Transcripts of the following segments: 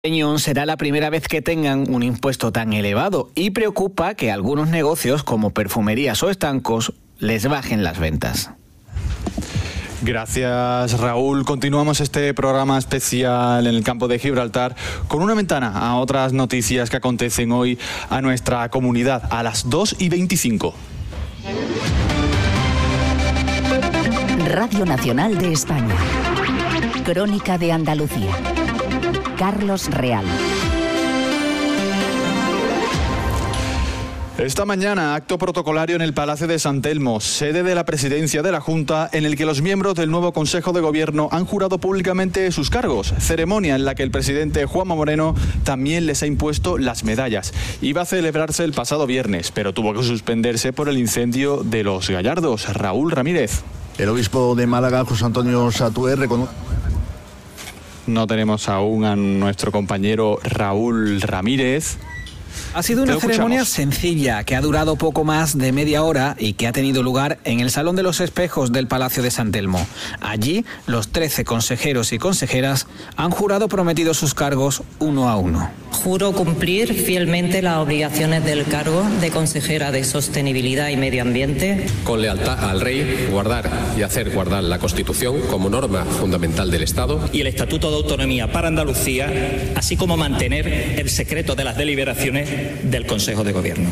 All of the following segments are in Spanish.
Será la primera vez que tengan un impuesto tan elevado y preocupa que algunos negocios como perfumerías o estancos les bajen las ventas. Gracias, Raúl. Continuamos este programa especial en el campo de Gibraltar con una ventana a otras noticias que acontecen hoy a nuestra comunidad a las 2:25. Radio Nacional de España. Crónica de Andalucía. Carlos Real. Esta mañana, acto protocolario en el Palacio de San Telmo, sede de la Presidencia de la Junta, en el que los miembros del nuevo Consejo de Gobierno han jurado públicamente sus cargos. Ceremonia en la que el presidente Juanma Moreno también les ha impuesto las medallas. Iba a celebrarse el pasado viernes, pero tuvo que suspenderse por el incendio de Los Gallardos. Raúl Ramírez. El obispo de Málaga, José Antonio Satué, reconoce... No tenemos aún a nuestro compañero Raúl Ramírez. Ha sido una ceremonia sencilla que ha durado poco más de media hora y que ha tenido lugar en el Salón de los Espejos del Palacio de San Telmo. Allí, los 13 consejeros y consejeras han jurado prometido sus cargos uno a uno. Juro cumplir fielmente las obligaciones del cargo de consejera de Sostenibilidad y Medio Ambiente. Con lealtad al Rey, guardar y hacer guardar la Constitución como norma fundamental del Estado. Y el Estatuto de Autonomía para Andalucía, así como mantener el secreto de las deliberaciones del Consejo de Gobierno.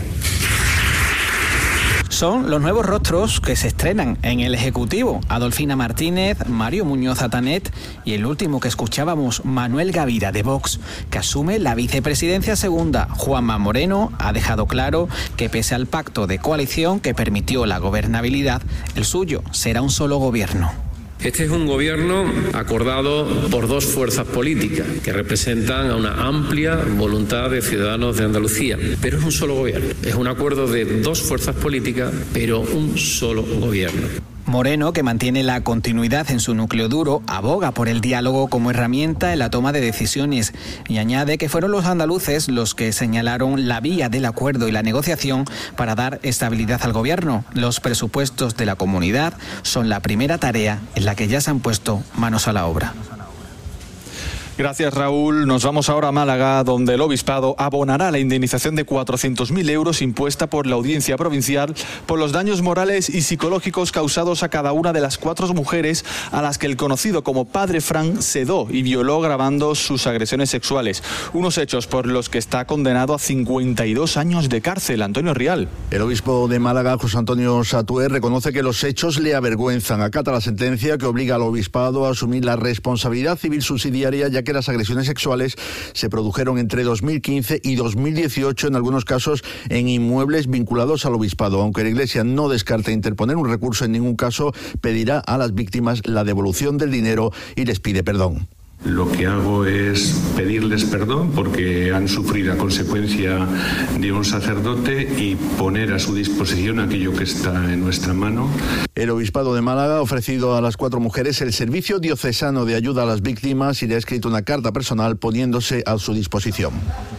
Son los nuevos rostros que se estrenan en el Ejecutivo. Adolfina Martínez, Mario Muñoz Atanet y el último que escuchábamos, Manuel Gavira de Vox, que asume la vicepresidencia segunda. Juanma Moreno ha dejado claro que pese al pacto de coalición que permitió la gobernabilidad, el suyo será un solo gobierno. Este es un gobierno acordado por dos fuerzas políticas que representan a una amplia voluntad de ciudadanos de Andalucía, pero es un solo gobierno. Es un acuerdo de dos fuerzas políticas, pero un solo gobierno. Moreno, que mantiene la continuidad en su núcleo duro, aboga por el diálogo como herramienta en la toma de decisiones y añade que fueron los andaluces los que señalaron la vía del acuerdo y la negociación para dar estabilidad al gobierno. Los presupuestos de la comunidad son la primera tarea en la que ya se han puesto manos a la obra. Gracias, Raúl. Nos vamos ahora a Málaga, donde el obispado abonará la indemnización de 400.000 euros impuesta por la Audiencia Provincial por los daños morales y psicológicos causados a cada una de las 4 mujeres a las que el conocido como Padre Fran sedó y violó grabando sus agresiones sexuales. Unos hechos por los que está condenado a 52 años de cárcel. Antonio Rial. El obispo de Málaga, José Antonio Satué, reconoce que los hechos le avergüenzan. Acata la sentencia que obliga al obispado a asumir la responsabilidad civil subsidiaria, ya que las agresiones sexuales se produjeron entre 2015 y 2018, en algunos casos en inmuebles vinculados al obispado. Aunque la Iglesia no descarta interponer un recurso, en ningún caso pedirá a las víctimas la devolución del dinero y les pide perdón. Lo que hago es pedirles perdón porque han sufrido a consecuencia de un sacerdote y poner a su disposición aquello que está en nuestra mano. El obispado de Málaga ha ofrecido a las 4 mujeres el servicio diocesano de ayuda a las víctimas y le ha escrito una carta personal poniéndose a su disposición.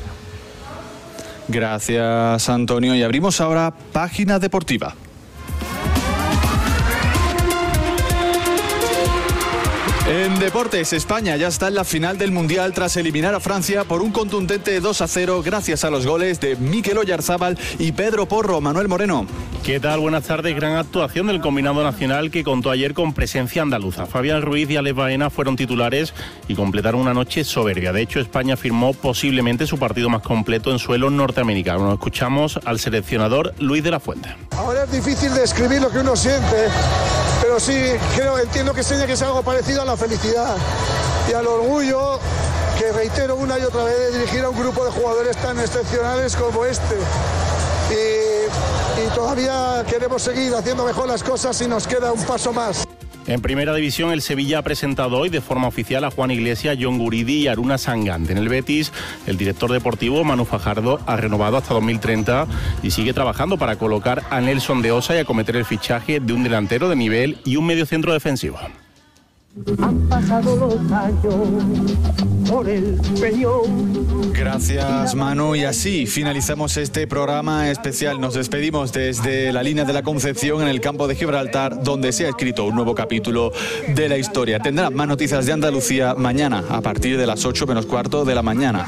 Gracias, Antonio. Y abrimos ahora página deportiva. En deportes, España ya está en la final del Mundial tras eliminar a Francia por un contundente 2-0 gracias a los goles de Mikel Oyarzábal y Pedro Porro. Manuel Moreno. ¿Qué tal? Buenas tardes. Gran actuación del combinado nacional que contó ayer con presencia andaluza. Fabián Ruiz y Alex Baena fueron titulares y completaron una noche soberbia. De hecho, España firmó posiblemente su partido más completo en suelo norteamericano. Nos escuchamos al seleccionador Luis de la Fuente. Ahora es difícil describir lo que uno siente, pero sí entiendo que tiene que ser algo parecido a la felicidad y al orgullo que reitero una y otra vez de dirigir a un grupo de jugadores tan excepcionales como este. Y todavía queremos seguir haciendo mejor las cosas y nos queda un paso más. En Primera División, el Sevilla ha presentado hoy de forma oficial a Juan Iglesias, John Guridi y Aruna Sangante. En el Betis, el director deportivo Manu Fajardo ha renovado hasta 2030 y sigue trabajando para colocar a Nelson de Osa y acometer el fichaje de un delantero de nivel y un mediocentro defensivo. Han pasado los años por el Peñón. Gracias, Manu. Y así finalizamos este programa especial. Nos despedimos desde la línea de la Concepción en el campo de Gibraltar, donde se ha escrito un nuevo capítulo de la historia. Tendrán más noticias de Andalucía mañana a partir de las 8 menos cuarto de la mañana.